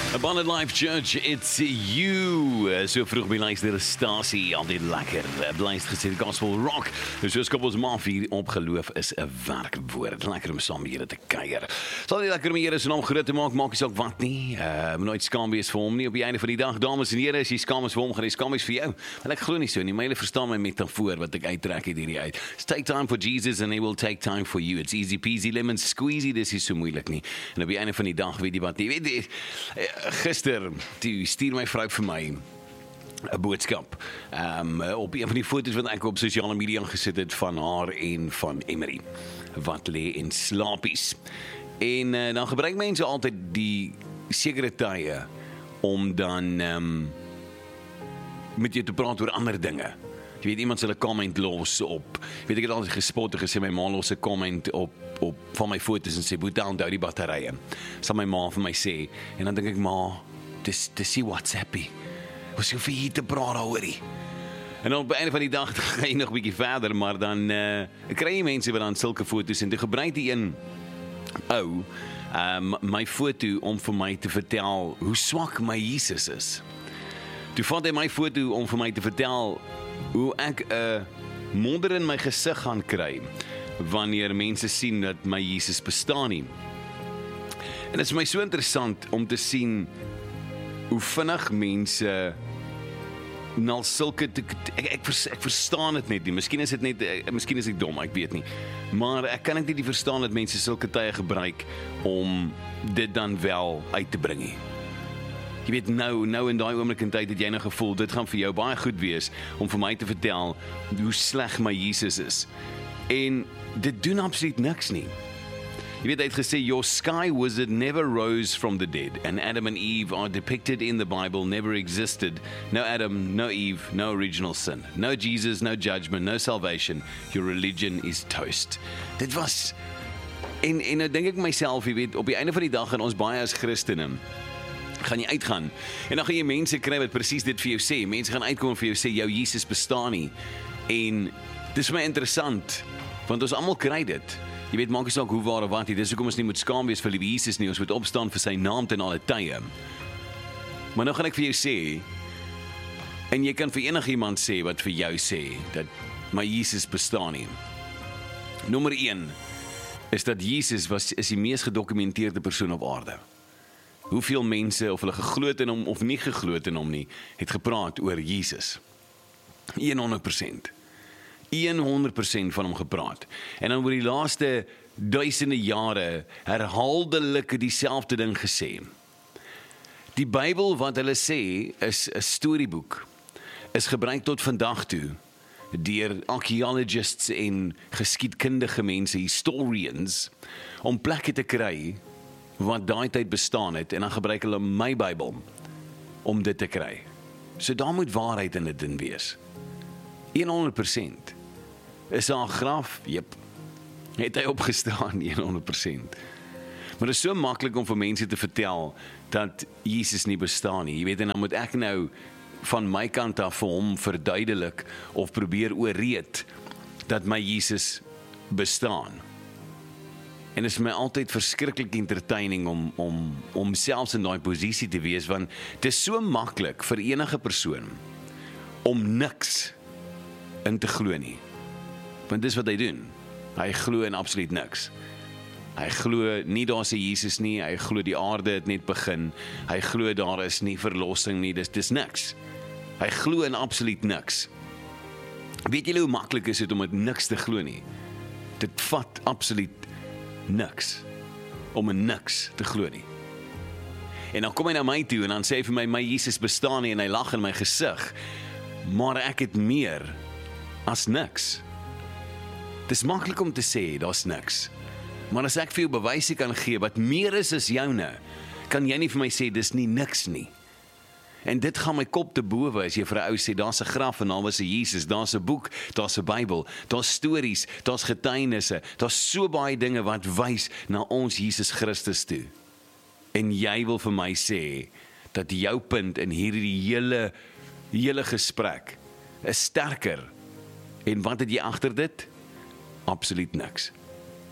Abundant Life Church, it's you. So vroeg by luister stasie, al die lekker beluister gesê gospel rock. Dus soos koppels mafie op geloof is 'n werkwoord. Lekker om saam met julle te kuier. Sal nie lekker om Here se naam groot te maak, maak nie saak wat nie. Nooit skaam wees vir hom nie op die einde van die dag. Dames en here, as jy skaam is vir hom, gaan jy skaam wees vir jou. Want ek glo nie so nie, maar julle verstaan my metafoor wat ek uittrek hierdie uit. Take time for Jesus and he will take time for you. It's easy peasy lemon squeezy, dis is so moeilik nie. En op die einde van die dag weet jy wat, jy weet gister, toe stuur my vrou vir my 'n boodskap op een van die foto's wat ek op sosiale media gesit het van haar en van Emery wat lê in slaapies. En dan gebruik mense altyd die sekere tye om dan met jou te praat oor ander dinge. Jy weet, iemand sal 'n comment los op, weet ek het altyd gespot en gesê, my ma los 'n comment op van my foto's en sê, boeta, onthou die batterye. Sal my ma vir my sê, en dan dink ek, ma, dis die WhatsAppie. Ons hoef hier te praat daaroorie. En dan op die einde van die dag ga jy nog 'n bietjie verder, maar dan kry jy mense wat dan sulke foto's en toe gebruik die een my foto om vir my te vertel hoe swak my Jesus is. Toe vat hy my foto om vir my te vertel hoe ek 'n modder in my gesig gaan kry wanneer mense sien dat my Jesus bestaan nie. En dit is vir my so interessant om te sien hoe vinnig mense na sulke ek verstaan dit net nie. Miskien is ek dom, ek weet nie. Maar ek kan nie verstaan dat mense sulke tye gebruik om dit dan wel uit te bring nie. Jy weet, nou in daai oomblik en tyd het jy nou gevoel, dit gaan vir jou baie goed wees om vir my te vertel hoe sleg my Jesus is. En dit doen absoluut niks nie. Jy weet, hy het gesê, your sky wizard never rose from the dead, and Adam and Eve are depicted in the Bible, never existed. No Adam, no Eve, no original sin. No Jesus, no judgment, no salvation. Your religion is toast. Dit was, en nou dink ek myself, jy weet, op die einde van die dag gaan ons baie as Christene, gaan jy uitgaan, en dan gaan jy mense kry wat presies dit vir jou sê. Mense gaan uitkom en vir jou sê, jou Jesus bestaan nie. En dis vir my interessant, want ons almal kry dit. Jy weet, maak nie saak hoe waar of wat nie, dis hoekom ons nie moet skaam wees vir die Jesus nie, ons moet opstaan vir sy naam ten alle tye. Maar nou gaan ek vir jou sê, en jy kan vir enigiemand sê wat vir jou sê, dat my Jesus bestaan nie. Nommer 1, is dat Jesus is die mees gedokumenteerde persoon op aarde. Hoeveel mense, of hulle gegloot in hom, of nie gegloot in hom nie, het gepraat oor Jesus. 100%. 100% van hom gepraat. En dan oor die laaste duisende jare herhaaldelik dieselfde ding gesê. Die Bybel wat hulle sê is 'n storieboek, is gebruik tot vandag toe deur archaeologists en geskiedkundige mense, historians, om plekke te kry wat daai tyd bestaan het, en dan gebruik hulle my Bybel om dit te kry. So daar moet waarheid in dit in wees. 100%. Is daar 'n graf? Jep. Het hy opgestaan? 100%. Maar dit is so maklik om vir mense te vertel dat Jesus nie bestaan nie. Jy weet, en dan moet ek nou van my kant af vir hom verduidelik of probeer ooreed dat my Jesus bestaan. En dit is my altyd verskriklik entertaining om selfs in daai posisie te wees, want dit is so maklik vir enige persoon om niks in te glo nie. Want dis wat hy doen. Hy glo in absoluut niks. Hy glo nie daar's 'n Jesus nie, hy glo die aarde het net begin, hy glo daar is nie verlossing nie, dis niks. Hy glo in absoluut niks. Weet julle hoe maklik is dit om met niks te glo nie? Dit vat absoluut niks om in niks te glo nie. En dan kom hy na my toe en dan sê hy vir my Jesus bestaan nie, en hy lag in my gesig. Maar ek het meer as niks. Dis maklik om te sê, daar's niks. Maar as ek vir jou bewyse kan gee wat meer is as joune, kan jy nie vir my sê, dis nie niks nie. En dit gaan my kop te bowe as jy vir 'n ou sê, daar's 'n graf en daar was 'n Jesus, daar's 'n boek, daar's 'n Bybel, daar's stories, daar's getuienisse, daar's so baie dinge wat wys na ons Jesus Christus toe. En jy wil vir my sê, dat jou punt in hierdie hele gesprek is sterker. En wat het jy agter dit? Absoluut niks.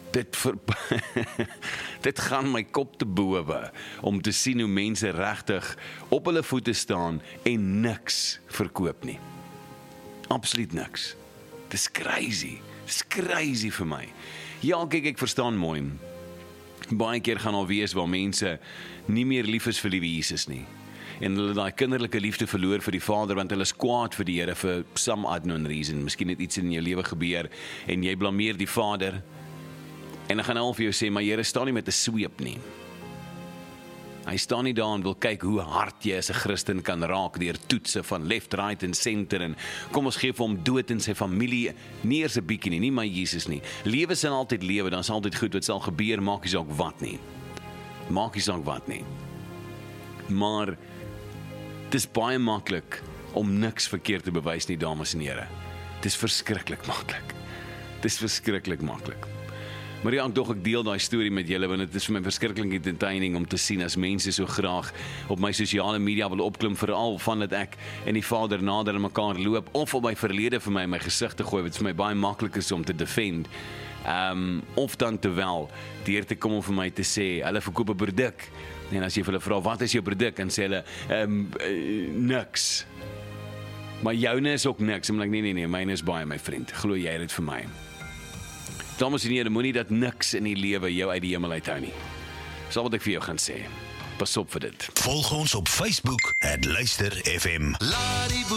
dit gaan my kop te bowe om te sien hoe mense regtig op hulle voete staan en niks verkoop nie. Absoluut niks. Dis crazy vir my. Ja, kyk, ek verstaan mooi. Baie keer gaan al wees waar mense nie meer lief is vir liewe Jesus nie. En hulle daai kinderlike liefde verloor vir die Vader, want hulle is kwaad vir die Here vir some unknown reason. Miskien het iets in jou lewe gebeur en jy blameer die Vader. En dan gaan hy al vir jou sê, maar Here staan nie met 'n sweep nie. Hy staan nie daar en wil kyk hoe hard jy as 'n Christen kan raak deur toetse van left, right en center en kom ons gee vir hom dood in sy familie. Nie eers 'n bietjie nie my Jesus nie. Lewe sal altyd lewe, dan is altyd goed wat sal gebeur, maak nie saak wat nie. Maak nie saak wat nie. Maar dit is baie maklik om niks verkeerd te bewys nie, dames en here. Dit is verskriklik maklik. Dit is verskriklik maklik. Maar ja, ek deel daai storie met julle, want dit is vir my verskriklik entertaining om te sien as mense so graag op my sosiale media wil opklim, veral van dat ek en die Vader nader aan mekaar loop, of op my verlede vir my gesig te gooi, wat vir my baie maklik is om te defend, of dan terwyl deur te kom om vir my te sê, hulle verkoop 'n produk, en as jy vir hulle vra, wat is jou produk, en sê hulle, niks. Maar joune is ook niks, en ek nee, myne is baie, my vriend, glo jy dit vir my. Dames en here, moenie dat niks in die lewe jou uit die hemel uithou nie. Dis al wat ek vir jou gaan sê. Pas op vir dit. Volg ons op Facebook @luisterfm.